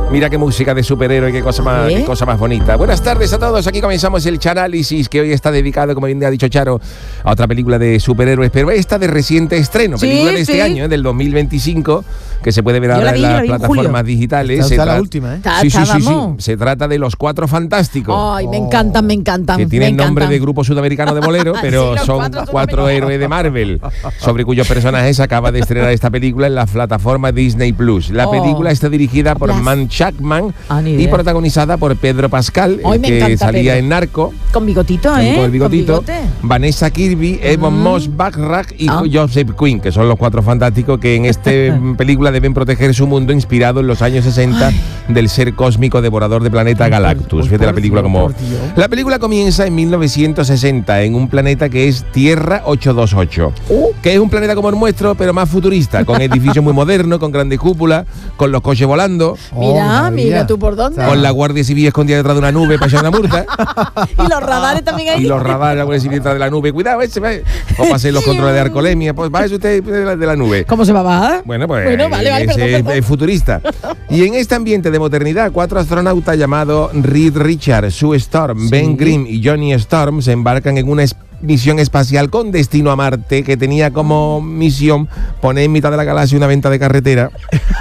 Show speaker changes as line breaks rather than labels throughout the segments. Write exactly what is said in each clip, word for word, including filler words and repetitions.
Mira qué música de superhéroe, qué cosa más,
¿Eh?
qué cosa más bonita. Buenas tardes a todos, aquí comenzamos el Chanálisis, que hoy está dedicado, como bien ha dicho Charo, a otra película de superhéroes, pero esta de reciente estreno,
Sí,
película de este
sí.
año, ¿eh? Del dos mil veinticinco, que se puede ver
Yo
ahora
la vi,
en
yo
las
la vi en
plataformas
julio.
digitales.
Esta
Se
es la
tra-
última, ¿eh?
Sí, sí, sí, sí.
Estábamos.
Se trata de Los Cuatro Fantásticos.
Ay, me encantan, me encantan.
Que tienen
me
nombre
encantan.
de grupo sudamericano de bolero, pero
Sí, los
son
cuatro
cuatro
sudamericanos.
héroes de Marvel, sobre cuyos personajes se acaba de estrenar esta película en la plataforma Disney Plus. La
Oh.
película está dirigida por
Las-
Man Chapman
Ah, ni
y
idea.
protagonizada por Pedro Pascal,
Ay,
el
me
que
encanta
salía
Pedro.
en Narco,
Con bigotito, ¿eh?
con el bigotito,
Con bigote.
Vanessa Kirby, Evan
Mm.
Moss Backrack y
Ah.
Joseph Quinn, que son los cuatro fantásticos que en esta película deben proteger su mundo inspirado en los años sesenta del ser cósmico devorador de planeta Galactus.
Uy,
Fíjate la
por
película
Dios,
como...
por Dios.
La película comienza en mil novecientos sesenta en un planeta que es Tierra ochocientos veintiocho,
Uh.
que es un planeta como el nuestro, pero más futurista, con edificios muy modernos, con grandes cúpulas, con los coches volando,
Oh,
Mira,
maravilla.
mira tú por dónde.
con la Guardia Civil escondida detrás de una nube para echar una multa.
Y los radares también ahí.
Y los radares, la Guardia Civil detrás de la nube. Cuidado, ese va. O pasen los controles de alcoholemia. Pues va usted de la, de la nube.
¿Cómo se va a bajar?
Bueno, pues
Bueno, vale, vale,
ese
perdón,
es,
perdón.
es futurista. Y en este ambiente de modernidad, cuatro astronautas llamados Reed Richards, Sue Storm, Ben Grimm y Johnny Storm se embarcan en una es- misión espacial con destino a Marte, que tenía como misión poner en mitad de la galaxia una venta de carretera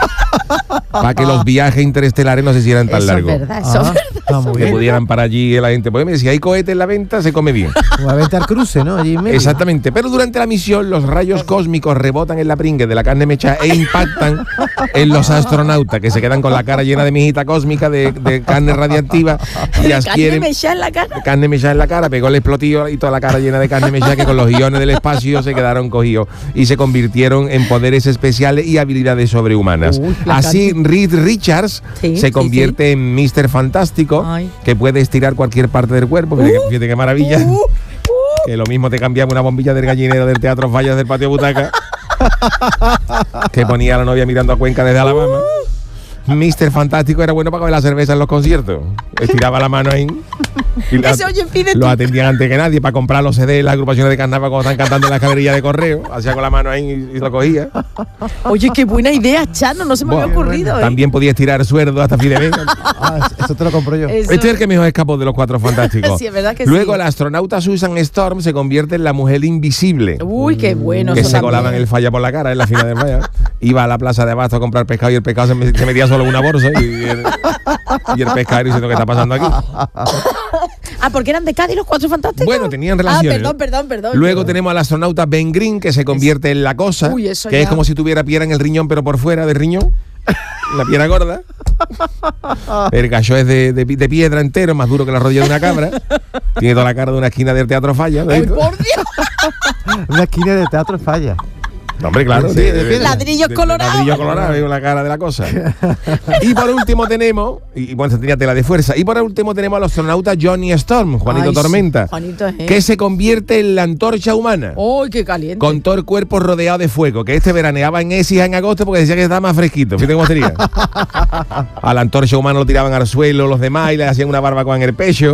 para que los viajes interestelares no se hicieran tan
Eso es
largos.
verdad, eso
Ah,
es verdad.
está muy
Que
bien.
pudieran para allí la gente. Pues mira, si hay cohete en la venta, se come bien.
Como a aventar cruce, ¿no? Allí en medio.
Exactamente, pero durante la misión los rayos cósmicos rebotan en la pringue de la carne mecha e impactan en los astronautas, que se quedan con la cara llena de mijita cósmica, de, de carne radiactiva y
Carne
adquieren
mecha en la cara.
carne mecha en la cara, pegó el explotillo y toda la cara llena de carne mecha, que con los iones del espacio se quedaron cogidos y se convirtieron en poderes especiales y habilidades sobrehumanas.
Uy,
la
Así Reed Richards
Sí,
se
sí,
convierte en míster Fantástico,
Ay.
que puede estirar cualquier parte del cuerpo. Fíjate,
Uh,
fíjate qué maravilla.
Uh, uh.
Que lo mismo te cambiaba una bombilla del gallinero del Teatro Fallas del Patio Butaca, que ponía a la novia mirando a Cuenca desde Alabama. míster Fantástico era bueno para comer la cerveza en los conciertos. Estiraba la mano ahí. Y la-
Ese, oye, pide
lo
tú.
atendían antes que nadie para comprar los C D, las agrupaciones de carnaval cuando están cantando en la escalería de correo. Hacía con la mano ahí y, y lo cogía.
Oye, qué buena idea, Chano, no se me
Buah,
había ocurrido. ¿eh?
También podía estirar sueldo hasta fin de mes.
Ah, eso te lo compro yo.
Eso-
Este es el que mejor escapó de los cuatro fantásticos.
Sí, es verdad que
Luego
sí.
la astronauta Susan Storm se convierte en la mujer invisible.
Uy, qué bueno.
Que
eso
se colaba en
también.
el falla por la cara, en la final del falla. Iba a la plaza de abasto a comprar pescado y el pescado se, me- se metía solo en una bolsa. Y, y el, y el pescadero diciendo, ¿qué está pasando aquí?
Ah, porque eran de Cádiz los cuatro fantásticos.
Bueno, tenían
Ah,
relaciones.
perdón, perdón, perdón.
Luego tenemos al astronauta Ben Green, que se convierte en la cosa,
Uy, eso
que
ya.
es como si tuviera piedra en el riñón, pero por fuera del riñón. La piedra gorda. El gallo es de, de- de piedra entero, más duro que la rodilla de una cabra. Tiene toda la cara de una esquina del Teatro Falla. ¿no?
Ay, por Dios.
Una esquina de teatro falla.
No, hombre, claro.
Sí, de piedra.
Ladrillos
de- de
colorados.
Ladrillo colorado, es la cara de la cosa. Y por último tenemos, y y bueno, se tenía tela de fuerza, y por último tenemos al astronauta Johnny Storm, Juanito
Ay, sí,
Tormenta,
Juanito, ¿eh?
que se convierte en la antorcha humana.
¡Uy, qué caliente!
Con todo el cuerpo rodeado de fuego, que este veraneaba en Écija en agosto porque decía que estaba más fresquito. Fíjate cómo sería. A la antorcha humana lo tiraban al suelo los demás y le hacían una barbacoa en el pecho.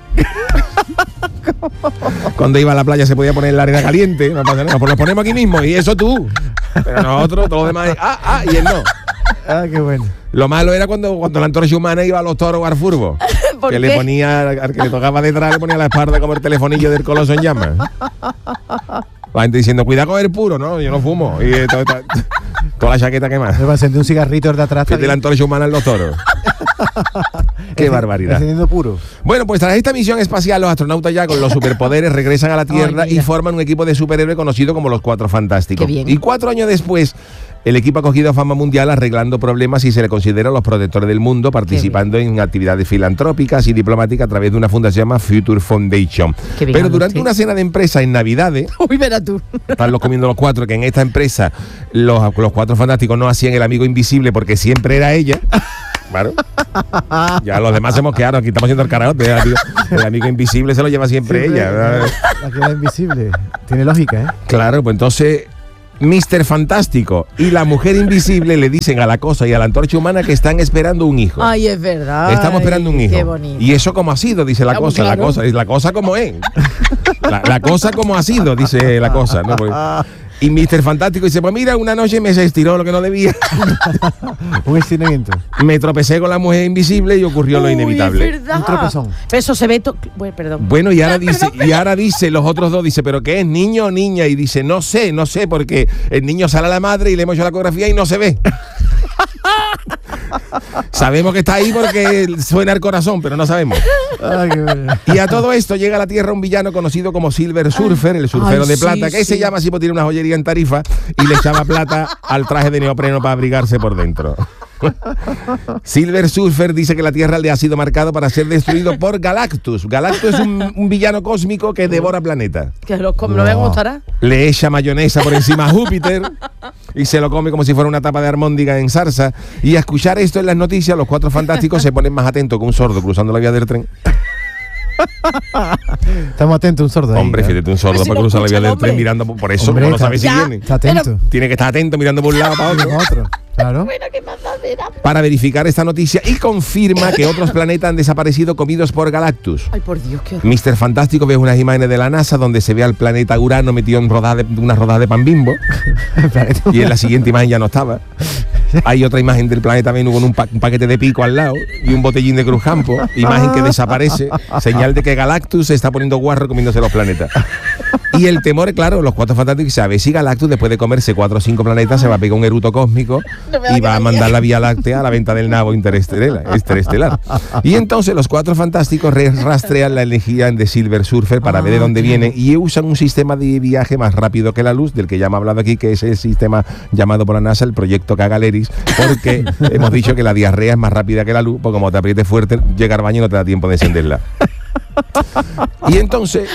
Cuando iba a la playa se podía poner la arena caliente, no pasa nada, pues lo ponemos aquí mismo y eso tú. Pero nosotros, todos los demás, ah, ah, y él no.
Ah, qué bueno.
Lo malo era cuando, cuando la antorcha humana iba a los toros o al furbo.
¿Por
Que
qué?
le ponía, al que le tocaba detrás, le ponía la espalda como el telefonillo del Coloso en llamas. La gente diciendo, cuidado con el puro, no, yo no fumo. Y eh, toda, toda la chaqueta quemada.
Me va a encender un cigarrito de atrás.
Que de la antorcha humana en los toros. Qué barbaridad.
Encendiendo puro.
Bueno, pues tras esta misión espacial, los astronautas ya con los superpoderes regresan a la Tierra
Ay,
y
mira.
forman un equipo de superhéroes conocido como los Cuatro Fantásticos.
Qué bien.
Y cuatro años después, el equipo ha cogido fama mundial arreglando problemas y se le considera los protectores del mundo, participando en actividades filantrópicas y diplomáticas a través de una fundación llamada Future Foundation.
Qué bien
Pero
habla
durante
usted.
una cena de empresa en Navidades,
Uy, verás tú.
están los comiendo los cuatro, que en esta empresa los, los Cuatro Fantásticos no hacían el amigo invisible porque siempre era ella. Claro. Ya los demás hemos quedado, aquí estamos haciendo el karaoke. El amigo, el amigo invisible se lo lleva siempre,
Siempre,
ella. ¿verdad?
La que era invisible. Tiene lógica, ¿eh?
Claro, pues entonces míster Fantástico y la mujer invisible le dicen a la cosa y a la antorcha humana que están esperando un hijo.
Ay, es verdad.
Estamos esperando un
Ay,
hijo.
Qué bonito.
¿Y eso cómo ha sido? Dice la
Ah,
cosa,
claro.
la cosa. Es la cosa como es. La, la cosa como ha sido, dice la cosa. ¿no? Porque Y mister Fantástico dice, pues mira, una noche me se estiró lo que no debía.
Un estiramiento.
Me tropecé con la mujer invisible y ocurrió lo
Uy,
inevitable.
es verdad.
Un tropezón.
Eso se ve... to- Bueno, perdón.
Bueno, y ahora dice,
Perdón, perdón.
y ahora dice, los otros dos dice, ¿pero qué es, niño o niña? Y dice, no sé, no sé, porque el niño sale a la madre y le hemos hecho la ecografía y no se ve. Sabemos que está ahí porque suena el corazón, pero no sabemos.
Ay, qué bueno.
Y a todo esto llega a la Tierra un villano conocido como Silver Surfer, el surfero
Ay,
de
sí,
plata, que
sí.
se llama así porque tiene una joyería en Tarifa y le echaba plata al traje de neopreno para abrigarse por dentro. Silver Surfer dice que la Tierra le ha sido marcado para ser destruido por Galactus. Galactus es un, un villano cósmico que devora planetas.
Que los com- no me
No.
gustará.
Le echa mayonesa por encima a Júpiter y se lo come como si fuera una tapa de armóndiga en zarza. Y a escuchar esto en las noticias, los cuatro fantásticos se ponen más atentos que un sordo cruzando la vía del tren.
Estamos atentos, un sordo ahí,
Hombre,
¿eh?
fíjate, un sordo
Pero si
para
no
cruzar la vía
escuchan,
del
hombre.
tren mirando por por eso,
Hombre,
como no
está-
sabe si
Ya.
viene.
Está atento.
Tiene que estar atento mirando por un lado para otro.
Con otro. Claro.
Bueno, qué más da ver.
Para verificar esta noticia y confirma que otros planetas han desaparecido comidos por Galactus.
Ay, por Dios, qué horror.
mister Fantástico ve unas imágenes de la NASA donde se ve al planeta Urano metido en rodaja de, una rodada de pan Bimbo y en la siguiente imagen ya no estaba. Hay otra imagen del planeta Venus con un, pa- un paquete de pico al lado y un botellín de Cruz Campo, imagen que desaparece, señal de que Galactus se está poniendo guarro comiéndose los planetas. Y el temor, claro, los cuatro fantásticos, sabe si Galactus después de comerse cuatro o cinco planetas se va a pegar un eruto cósmico
No me da
y va a
que
mandar la Vía Láctea a la venta del nabo interestelar. interestelar. Y entonces los cuatro fantásticos re- rastrean la energía de Silver Surfer para ver de dónde viene y usan un sistema de viaje más rápido que la luz, del que ya hemos hablado aquí, que es el sistema llamado por la NASA el proyecto Cagaleris, porque hemos dicho que la diarrea es más rápida que la luz, porque como te aprietes fuerte, llega al baño y no te da tiempo de encenderla. Y entonces,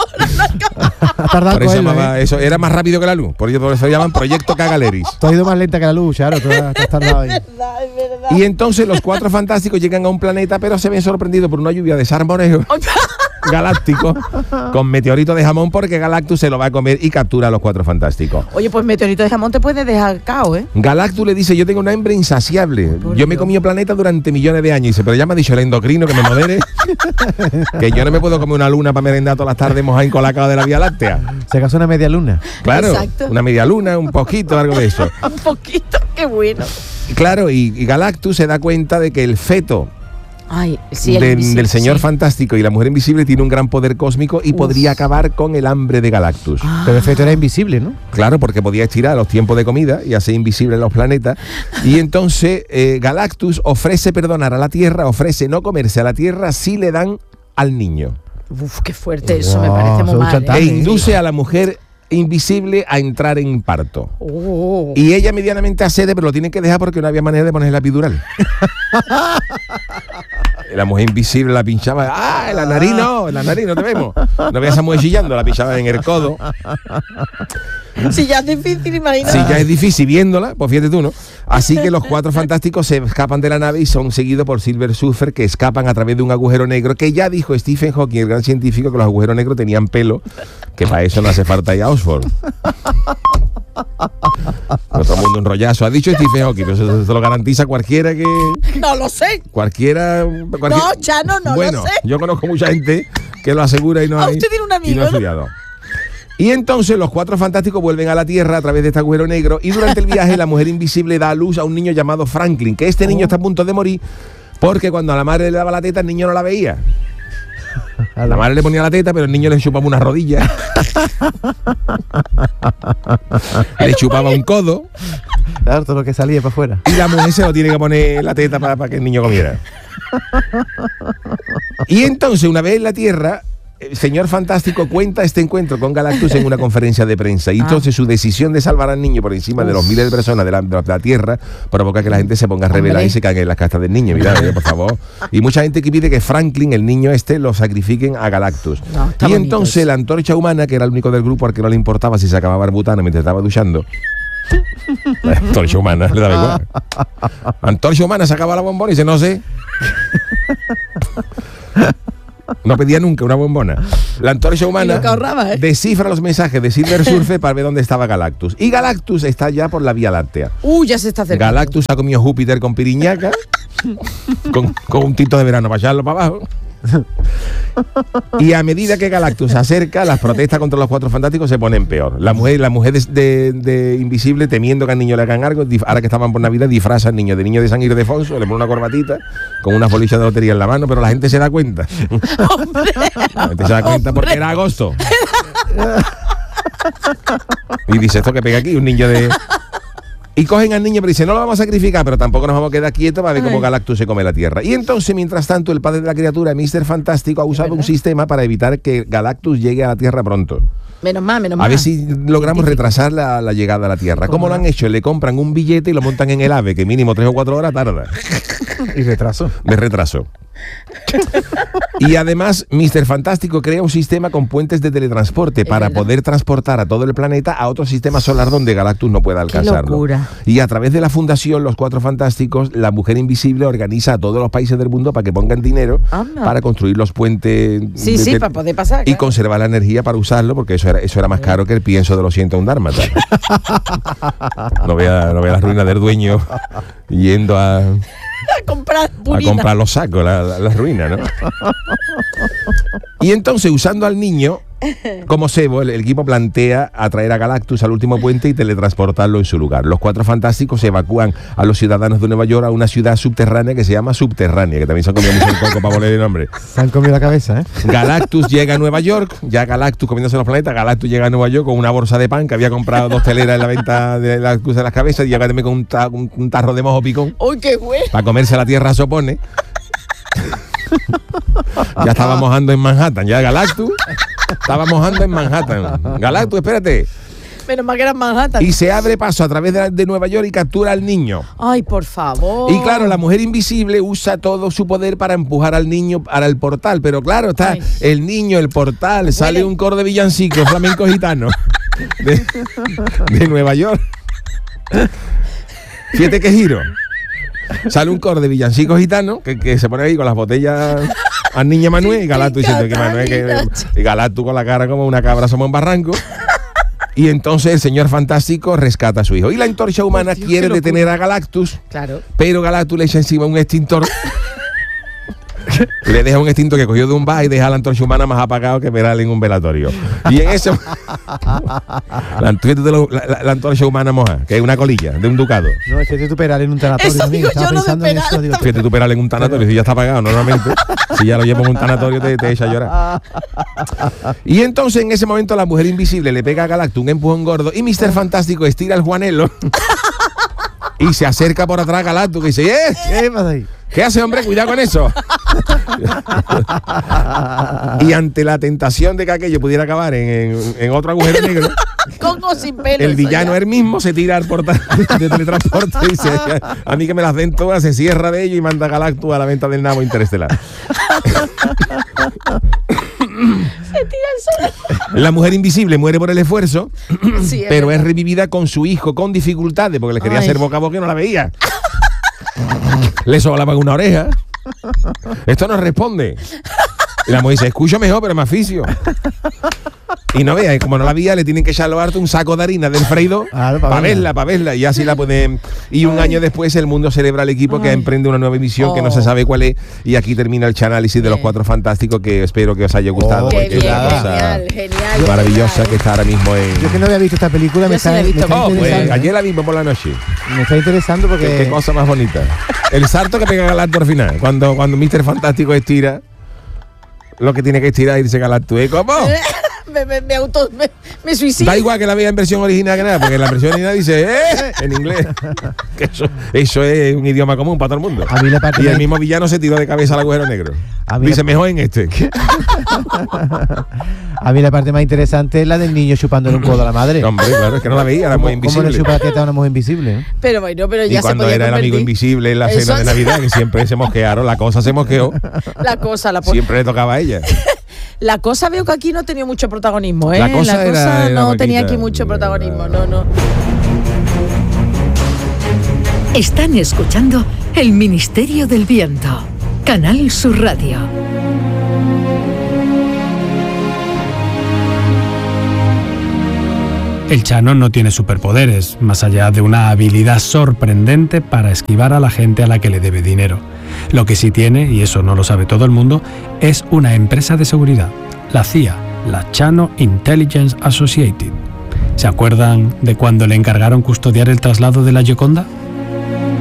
Ha tardado
por eso,
en cogerlo,
llamaba-
¿eh?
eso era más rápido que la luz, por eso, por eso llaman proyecto Cagaleris.
Tú has ido más lenta que la luz, Charo. Tú has, tú has tardado ahí.
verdad, es verdad.
Y entonces los cuatro fantásticos llegan a un planeta, pero se ven sorprendidos por una lluvia de salmoneo galáctico con meteorito de jamón, porque Galactus se lo va a comer y captura a los cuatro fantásticos.
Oye, pues meteorito de jamón te puede dejar cao, ¿eh?
Galactus le dice, yo tengo una hambre insaciable.
Por
Yo me he
Dios.
comido planeta durante millones de años. Y dice, pero ya me ha dicho el endocrino que me modere. Que yo no me puedo comer una luna para merendar todas las tardes mojada en colacao de la Vía Láctea.
Se casó una media luna.
Claro,
Exacto.
una media luna, un poquito, algo de eso.
Un poquito, qué bueno.
Y claro, y, y Galactus se da cuenta de que el feto
Ay, sí, el
de-
invisible,
del señor
sí.
fantástico y la mujer invisible tiene un gran poder cósmico y podría acabar con el hambre de Galactus.
Ah.
Pero el efecto era invisible, ¿no?
Claro, porque podía estirar los tiempos de comida y hacer invisibles los planetas. Y entonces eh, Galactus ofrece perdonar a la Tierra, ofrece no comerse a la Tierra si le dan al niño.
Uf, qué fuerte eso, me
Wow,
parece muy
son
mal.
chantajes.
E
¿eh?
induce a la mujer invisible a entrar en parto.
Oh.
Y ella medianamente accede, pero lo tiene que dejar porque no había manera de poner la epidural. La mujer invisible la pinchaba. ¡Ah! En la nariz no, en la nariz no te vemos. No veas a esa mujer chillando, la pinchaba en el codo.
Si ya es difícil, imagínate.
Si ya es difícil viéndola, pues fíjate tú, ¿no? Así que los cuatro fantásticos se escapan de la nave y son seguidos por Silver Surfer, que escapan a través de un agujero negro, que ya dijo Stephen Hawking, el gran científico, que los agujeros negros tenían pelo, que para eso no hace falta ir a Oxford. Otro mundo un rollazo. Ha dicho Stephen Hawking, pero eso se lo garantiza cualquiera que...
No lo sé.
Cualquiera... cualquier-
No, Chano, no
bueno,
lo sé.
yo conozco mucha gente que lo asegura y no
Ah,
hay,
usted tiene un
y
amigo,
no ha
¿no?
estudiado. Y entonces los cuatro fantásticos vuelven a la Tierra a través de este agujero negro y durante el viaje la mujer invisible da a luz a un niño llamado Franklin, que este niño está a punto de morir porque cuando a la madre le daba la teta el niño no la veía. A la madre le ponía la teta, pero el niño le chupaba una rodilla. Le chupaba un codo
Claro, todo lo que salía para afuera.
y la mujer se lo tiene que poner la teta para, para que el niño comiera. Y entonces, una vez en la Tierra, el señor Fantástico cuenta este encuentro con Galactus en una conferencia de prensa. Y entonces su decisión de salvar al niño por encima de los miles de personas de la, de la Tierra provoca que la gente se ponga a revelar
Hombre.
y se caiga en las castas del niño. Mira, eh, por favor. Y mucha gente que pide que Franklin, el niño este, lo sacrifiquen a Galactus.
No, está
y
bonito
entonces
eso.
la antorcha humana, que era el único del grupo al que no le importaba si se acababa el butano mientras estaba duchando. La antorcha humana, le daba igual. Antorcha humana sacaba la bombona y dice, no sé. No pedía nunca una bombona. La antorcha humana
Y lo que ahorraba, ¿eh?
descifra los mensajes de Silver Surfer para ver dónde estaba Galactus. Y Galactus está ya por la Vía Láctea.
Uh, ya se está acercando.
Galactus ha comido Júpiter con piriñaca, con, con un tito de verano para echarlo para abajo. Y a medida que Galactus se acerca, las protestas contra los Cuatro Fantásticos se ponen peor. La mujer, la mujer de, de, de Invisible, temiendo que al niño le hagan algo, dif- ahora que estaban por Navidad, disfraza al niño de niño de San Ildefonso, le pone una corbatita con unas bolillas de lotería en la mano, pero la gente se da cuenta. La gente se da cuenta porque era agosto. Y dice, esto que pega aquí, un niño de... Y cogen al niño, pero dice, no lo vamos a sacrificar, pero tampoco nos vamos a quedar quietos para ver cómo Galactus se come la Tierra. Y entonces, mientras tanto, el padre de la criatura, míster Fantástico, ha usado un sistema para evitar que Galactus llegue a la Tierra pronto.
Menos mal, menos mal.
A ver si logramos retrasar la, la llegada a la Tierra. ¿Cómo lo han hecho? Le compran un billete y lo montan en el AVE, que mínimo tres o cuatro horas tarda.
Y retraso.
De retraso. Y además, míster Fantástico crea un sistema con puentes de teletransporte
Es
para
verdad.
poder transportar a todo el planeta a otro sistema solar donde Galactus no pueda alcanzarlo.
locura.
Y a través de la fundación Los Cuatro Fantásticos, la Mujer Invisible organiza a todos los países del mundo para que pongan dinero
Anda.
para construir los puentes.
Sí,
de
sí,
tel-
para poder pasar.
Y
claro.
conservar la energía para usarlo, porque eso era, eso era más caro que el pienso de los ciento un dálmatas. No vea, no vea la ruina del dueño yendo a,
A comprar
a
purina.
comprar los sacos, la, la, la ruina, ¿no? Y entonces, usando al niño como cebo, el, el equipo plantea atraer a Galactus al último puente y teletransportarlo en su lugar. Los Cuatro Fantásticos evacúan a los ciudadanos de Nueva York a una ciudad subterránea que se llama Subterránea, que también se han comido mucho el coco para poner el nombre.
Se han comido la cabeza, ¿eh?
Galactus llega a Nueva York, ya Galactus comiéndose los planetas, Galactus llega a Nueva York con una bolsa de pan que había comprado dos teleras en la venta de la cruz de las cabezas y llega también con un, ta- un, un tarro de mojo picón
¡Uy, qué bueno!
para comerse la tierra sopone. Ya estaba mojando en Manhattan, ya Galactus estaba mojando en Manhattan. Galactus, espérate.
Menos mal que era Manhattan.
Y se abre paso a través de, de Nueva York y captura al niño.
Ay, por favor.
Y claro, la mujer invisible usa todo su poder para empujar al niño para el portal. Pero claro, está
Ay.
el niño, el portal, sale un coro de villancicos flamenco gitano de, de Nueva York. Fíjate qué giro. Sale un coro de villancicos gitanos que, que se pone ahí con las botellas al niño Manuel y Galactus diciendo que Manuel que y Galactus con la cara como una cabra somos en barranco. Y entonces el señor Fantástico rescata a su hijo. Y la antorcha humana
Dios,
quiere
qué locura.
detener a Galactus,
Claro.
pero Galactus le echa encima un extintor. Le deja un extintor que cogió de un bar y deja a la antorcha humana más apagado que Peral en un velatorio. Y en eso la, antorcha- la, la- la antorcha humana moja, que es una colilla de un ducado.
No, es que tú Peral en un tanatorio
Eso
también.
digo
Estaba
yo, no de
pensando en
Peral
eso. Digo,
Fíjate tú Peral en un tanatorio, si ya está apagado normalmente. Si ya lo llevo en un tanatorio te, te echa a llorar. Y entonces en ese momento la mujer invisible le pega a Galactus un empujón gordo y míster Fantástico estira el Juanelo y se acerca por atrás a Galactus y dice, ¡eh!
¿qué pasa ahí?
¿Qué hace, hombre? Cuidado con eso. Y ante la tentación de que aquello pudiera acabar en, en- en otro agujero negro,
Con o sin pelo.
el
eso
villano
ya.
él mismo se tira al portal de teletransporte y dice, a mí que me las den todas, se cierra de ello y manda a Galactus a la venta del nabo interestelar. La mujer invisible muere por el esfuerzo,
Sí, es
pero es
verdad.
revivida con su hijo con dificultades porque le quería
Ay.
hacer boca a boca y no la veía. Le soplaba una oreja. Esto no responde. Y la mujer dice, escucho mejor, pero me aficio. Y no vea, y como no la veía, le tienen que echar a lo harto un saco de harina del freidor
Claro,
para
pa'
verla,
verla.
para verla. Y así la pueden. Y un año después el mundo celebra el equipo que
Ay.
emprende una nueva emisión que no
Oh.
se sabe cuál es. Y aquí termina el análisis de los
Bien.
Cuatro Fantásticos, que espero que os haya gustado.
Oh,
Qué
porque es
bien,
una cosa
genial, genial.
maravillosa
genial.
que está ahora mismo en.
Yo que no había visto esta película, me
Yo sí
está,
la he
me
visto.
está
Oh, pues
interesando.
ayer la vimos por la noche.
Me está interesando
Qué,
porque
qué cosa más bonita. El salto que pega Galactus al final. Cuando, cuando míster Fantástico estira lo que tiene que estirar y dice Galactus. ¿eh? ¿Cómo?
me, me, me auto. Me, me suicido.
Da igual que la vea en versión original que nada, porque en la versión original dice ¡eh! En inglés. Que eso, eso es un idioma común para todo el mundo.
A mí la parte
Y el
más-
mismo villano se tiró de cabeza al agujero negro.
A mí
Dice,
la-
mejor en este.
a mí la parte más interesante es la del niño chupándole un codo a la madre.
Hombre, claro, es que no la veía, era muy
¿Cómo, cómo le
invisible.
chupa la teta a una mujer invisible? ¿eh?
Pero bueno, pero
Y
ya se
cuando
podía
era el amigo
convertir.
invisible en la
Eso
cena de
es-
Navidad, que siempre se mosquearon, la cosa se mosqueó,
La cosa, la po-
siempre le tocaba a ella.
La cosa veo que aquí no ha tenido mucho protagonismo, ¿eh?
La cosa era- era
no
poquita.
tenía aquí mucho protagonismo, no, no.
Están escuchando El Ministerio del Viento, Canal Sur Radio.
El Chano no tiene superpoderes, más allá de una habilidad sorprendente para esquivar a la gente a la que le debe dinero. Lo que sí tiene, y eso no lo sabe todo el mundo, es una empresa de seguridad, la C I A, la Chano Intelligence Associated. ¿Se acuerdan de cuando le encargaron custodiar el traslado de la Gioconda?